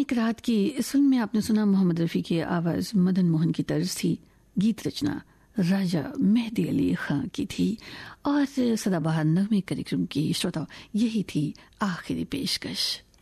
एक रात की इस फिल्म में आपने सुना मोहम्मद रफ़ी की आवाज़ मदन मोहन की तर्ज थी। गीत रचना राजा मेहदी अली खां की थी और सदाबहार नगमे कार्यक्रम की श्रोता यही थी आखिरी पेशकश।